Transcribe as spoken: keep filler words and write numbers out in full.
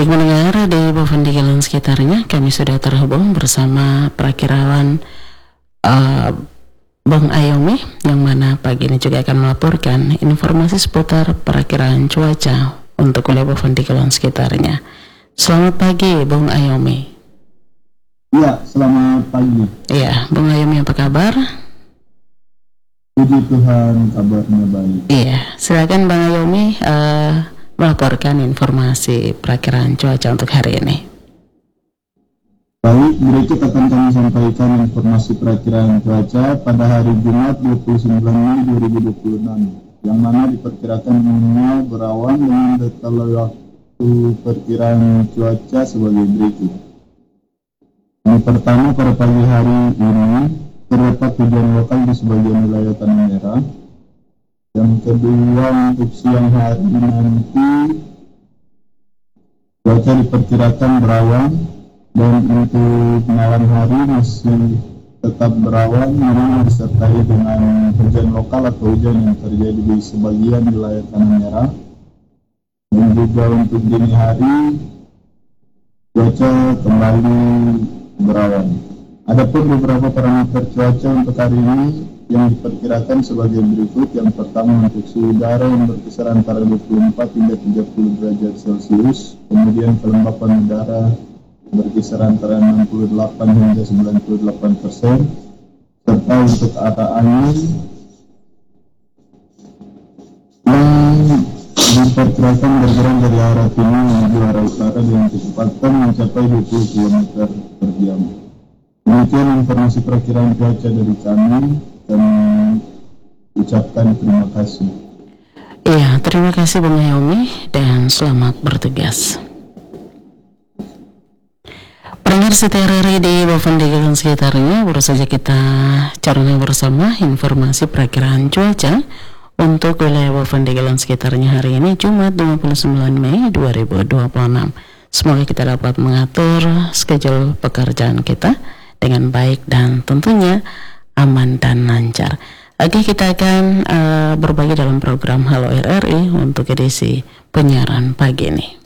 Baik mendengar di Bavendikalan sekitarnya, kami sudah terhubung bersama perakirawan uh, Bang Ayomi, yang mana pagi ini juga akan melaporkan informasi seputar perakiraan cuaca untuk wilayah Bavendikalan sekitarnya. Selamat pagi, Bang Ayomi. Ya, selamat pagi. Iya, Bang Ayomi, apa kabar? Puji Tuhan, kabarnya baik. Iya, silakan Bang Ayomi uh, melaporkan informasi perakiraan cuaca untuk hari ini. Baik, berikut akan kami sampaikan informasi perakiraan cuaca pada hari Jumat dua puluh sembilan Mei dua ribu dua puluh enam, yang mana diperkirakan umumnya berawan dengan data waktu perkiraan cuaca sebagai berikut. Yang pertama, pada pagi hari ini terdapat hujan lokal di sebagian wilayah Tanah Merah. Yang kedua, untuk siang hari nanti cuaca diperkirakan berawan, dan untuk malam hari masih tetap berawan namun disertai dengan hujan lokal atau hujan yang terjadi di sebagian wilayah Tanah Merah. Dan juga untuk dini hari cuaca kembali berawan. Adapun beberapa parameter cuaca untuk hari ini yang diperkirakan sebagai berikut. Yang pertama, untuk suhu udara yang berkisar antara dua puluh empat hingga tiga puluh derajat Celcius. Kemudian kelembapan udara berkisar antara enam puluh delapan hingga sembilan puluh delapan persen. Serta untuk arah angin yang diperkirakan bergerak dari arah timur menuju arah utara dengan kecepatan mencapai dua puluh kilometer per jam. Demikian informasi perakiraan cuaca dari kami. Kami ucapkan terima kasih. Iya, terima kasih Bang Ayomi dan selamat bertugas. Pendengar setia di Bavendikalan sekitarnya, baru saja kita caranya bersama informasi perakiraan cuaca untuk wilayah Bavendikalan sekitarnya hari ini Jumat dua puluh sembilan Mei dua ribu dua puluh enam. Semoga kita dapat mengatur schedule pekerjaan kita dengan baik dan tentunya aman dan lancar. Oke, kita akan uh, berbagi dalam program Halo R R I untuk edisi penyiaran pagi ini.